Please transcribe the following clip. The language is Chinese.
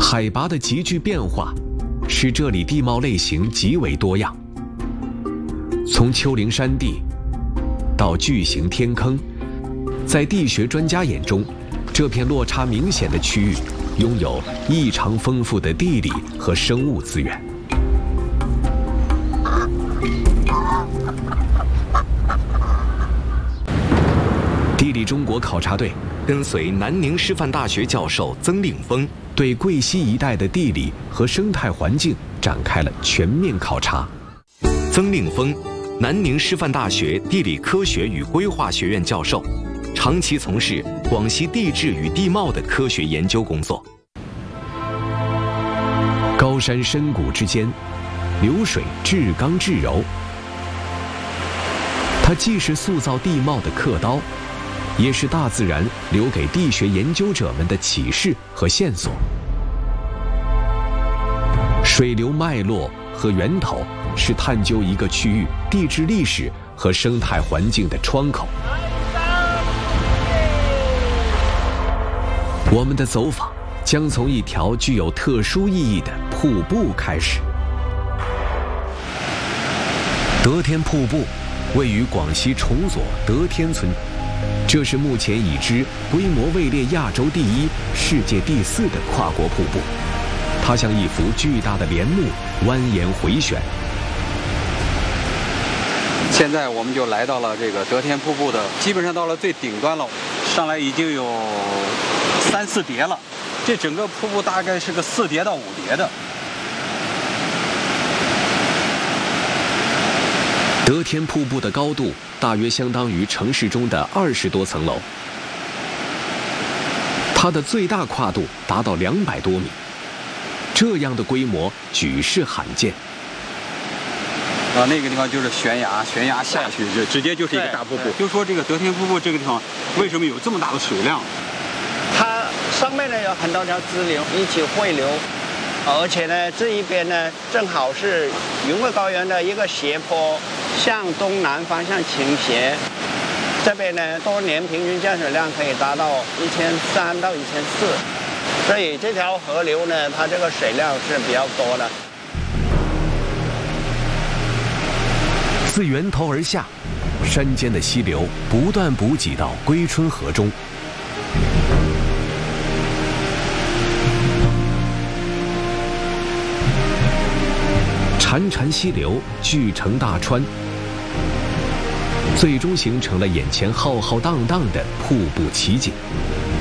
海拔的急剧变化，使这里地貌类型极为多样。从丘陵山地到巨型天坑，在地学专家眼中，这片落差明显的区域拥有异常丰富的地理和生物资源。地理中国考察队跟随南宁师范大学教授曾令峰，对贵西一带的地理和生态环境展开了全面考察。曾令峰，南宁师范大学地理科学与规划学院教授，长期从事广西地质与地貌的科学研究工作。高山深谷之间，流水至刚至柔，它既是塑造地貌的刻刀，也是大自然留给地学研究者们的启示和线索。水流脉络和源头是探究一个区域地质历史和生态环境的窗口。我们的走访将从一条具有特殊意义的瀑布开始。德天瀑布位于广西崇左德天村，这是目前已知规模位列亚洲第1、世界第4的跨国瀑布。它像一幅巨大的帘幕，蜿蜒回旋。 现在我们就来到了这个德天瀑布的，基本上到了最顶端了，上来已经有3、4叠了。这整个瀑布大概是个4叠到5叠的。 德天瀑布的高度大约相当于城市中的20多层楼，它的最大跨度达到200多米，这样的规模举世罕见。 那个地方就是悬崖下去就直接就是一个大瀑布。就说这个德天瀑布这个地方为什么有这么大的水量？ 它上面呢有很多条支流一起汇流，而且呢这一边呢正好是云贵高原的一个斜坡向东南方向倾斜，这边呢多年平均降水量可以达到1300到1400，所以这条河流呢它这个水量是比较多的。 自源头而下，山间的溪流不断补给到归春河中。潺潺溪流聚成大川，最终形成了眼前浩浩荡荡的瀑布奇景。